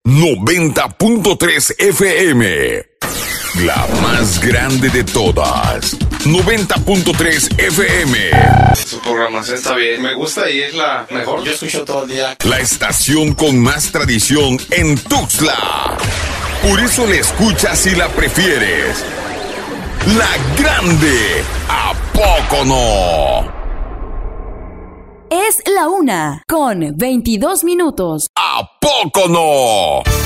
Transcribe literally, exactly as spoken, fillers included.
noventa punto tres F M. La más grande de todas. noventa punto tres F M. Su programación está bien. Me gusta y es la mejor. Yo escucho todo el día. La estación con más tradición en Tuxtla. Por eso la escuchas y la prefieres. La grande. ¿A poco no? Es la una con veintidós minutos. ¿A poco no?